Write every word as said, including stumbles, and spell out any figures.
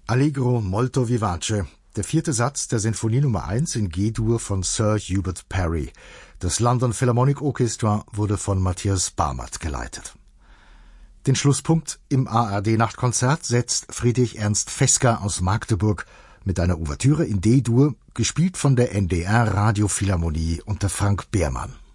Allegro molto vivace, der vierte Satz der Sinfonie Nummer eins in G-Dur von Sir Hubert Parry. Das London Philharmonic Orchestra wurde von Matthias Barmert geleitet. Den Schlusspunkt im A R D-Nachtkonzert setzt Friedrich Ernst Fesker aus Magdeburg mit einer Ouvertüre in D-Dur, gespielt von der N D R Radiophilharmonie unter Frank Behrmann.